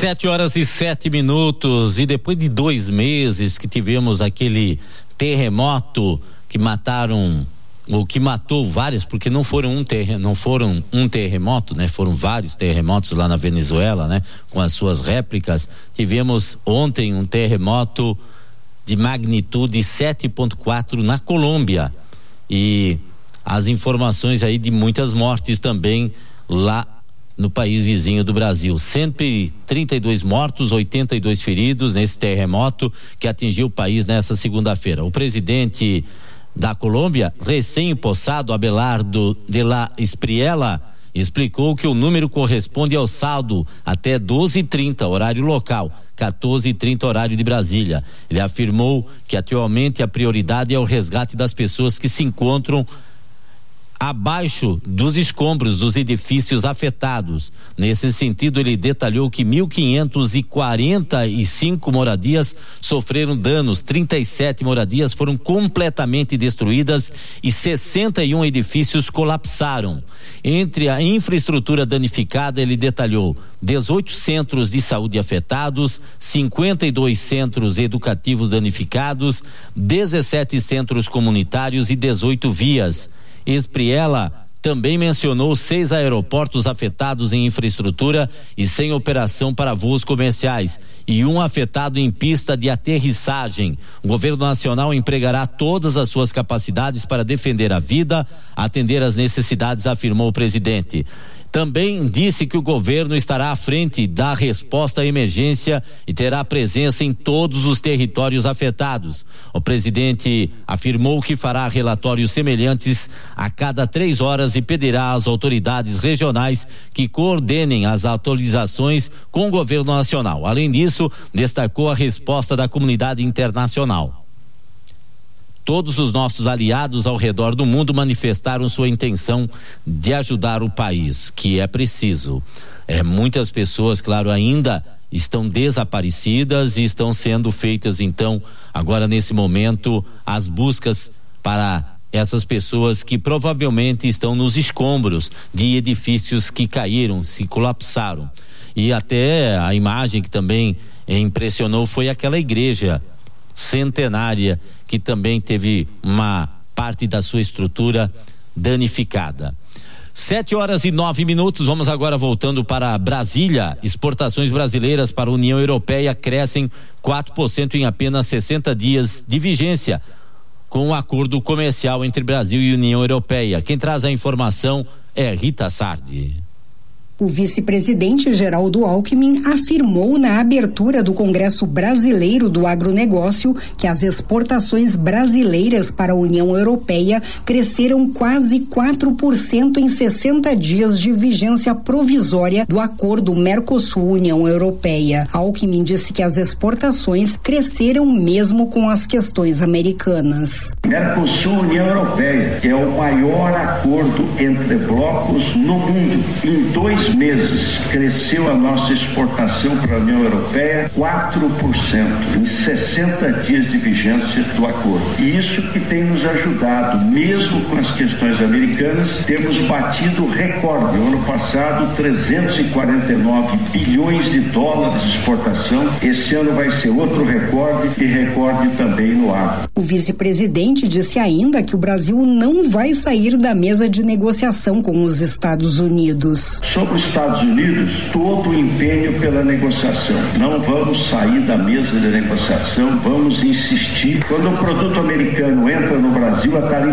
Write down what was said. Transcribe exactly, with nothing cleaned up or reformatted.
Sete horas e sete minutos, e depois de dois meses que tivemos aquele terremoto que mataram, ou que matou vários, porque não foram um terremoto, não foram um terremoto, né? Foram vários terremotos lá na Venezuela, né? Com as suas réplicas. Tivemos ontem um terremoto de magnitude sete ponto quatro na Colômbia, e as informações aí de muitas mortes também lá no país vizinho do Brasil. cento e trinta e dois mortos, oitenta e dois feridos nesse terremoto que atingiu o país nessa segunda-feira. O presidente da Colômbia, recém-empossado, Abelardo de la Espriella, explicou que o número corresponde ao saldo até doze e trinta, horário local, quatorze e trinta, horário de Brasília. Ele afirmou que atualmente a prioridade é o resgate das pessoas que se encontram abaixo dos escombros dos edifícios afetados. Nesse sentido, ele detalhou que mil quinhentos e quarenta e cinco moradias sofreram danos, trinta e sete moradias foram completamente destruídas e sessenta e um edifícios colapsaram. Entre a infraestrutura danificada, ele detalhou dezoito centros de saúde afetados, cinquenta e dois centros educativos danificados, dezessete centros comunitários e dezoito vias. Espriella também mencionou seis aeroportos afetados em infraestrutura e sem operação para voos comerciais e um afetado em pista de aterrissagem. O governo nacional empregará todas as suas capacidades para defender a vida, atender às necessidades, afirmou o presidente. Também disse que o governo estará à frente da resposta à emergência e terá presença em todos os territórios afetados. O presidente afirmou que fará relatórios semelhantes a cada três horas e pedirá às autoridades regionais que coordenem as atualizações com o governo nacional. Além disso, destacou a resposta da comunidade internacional. Todos os nossos aliados ao redor do mundo manifestaram sua intenção de ajudar o país, que é preciso. É, muitas pessoas, claro, ainda estão desaparecidas e estão sendo feitas, então, agora nesse momento, as buscas para essas pessoas que provavelmente estão nos escombros de edifícios que caíram, se colapsaram. E até a imagem que também impressionou foi aquela igreja centenária que também teve uma parte da sua estrutura danificada. Sete horas e nove minutos, vamos agora voltando para Brasília. Exportações brasileiras para a União Europeia crescem quatro por cento em apenas sessenta dias de vigência, com o acordo comercial entre Brasil e União Europeia. Quem traz a informação é Rita Sardi. O vice-presidente Geraldo Alckmin afirmou na abertura do Congresso Brasileiro do Agronegócio que as exportações brasileiras para a União Europeia cresceram quase quatro por cento em sessenta dias de vigência provisória do acordo Mercosul-União Europeia. Alckmin disse que as exportações cresceram mesmo com as questões americanas. Mercosul-União Europeia é o maior acordo entre blocos no mundo. Em dois meses cresceu a nossa exportação para a União Europeia quatro por cento em sessenta dias de vigência do acordo. E isso que tem nos ajudado, mesmo com as questões americanas, temos batido recorde. No ano passado, trezentos e quarenta e nove bilhões de dólares de exportação. Esse ano vai ser outro recorde e recorde também no agro. O vice-presidente disse ainda que o Brasil não vai sair da mesa de negociação com os Estados Unidos. Sobre os Estados Unidos, todo o empenho pela negociação. Não vamos sair da mesa de negociação, vamos insistir. Quando o produto americano entra no Brasil, a tarifa